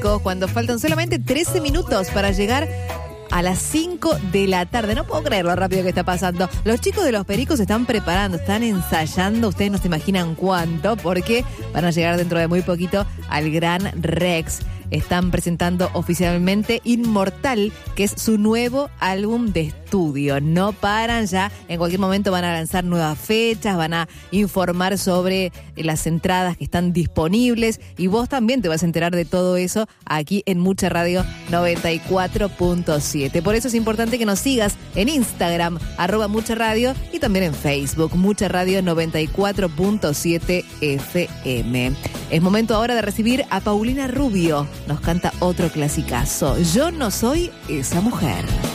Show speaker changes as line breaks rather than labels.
Pericos, cuando faltan solamente 13 minutos para llegar a las 5 de la tarde. No puedo creer lo rápido que está pasando. Los chicos de los Pericos se están preparando, están ensayando. Ustedes no se imaginan cuánto, porque van a llegar dentro de muy poquito al Gran Rex. Están presentando oficialmente Inmortal, que es su nuevo álbum de estudio. No paran ya, en cualquier momento van a lanzar nuevas fechas, van a informar sobre las entradas que están disponibles y vos también te vas a enterar de todo eso aquí en Mucha Radio 94.7. Por eso es importante que nos sigas en Instagram, @Mucha Radio, y también en Facebook, Mucha Radio 94.7 FM. Es momento ahora de recibir a Paulina Rubio. Nos canta otro clasicazo. Yo no soy esa mujer.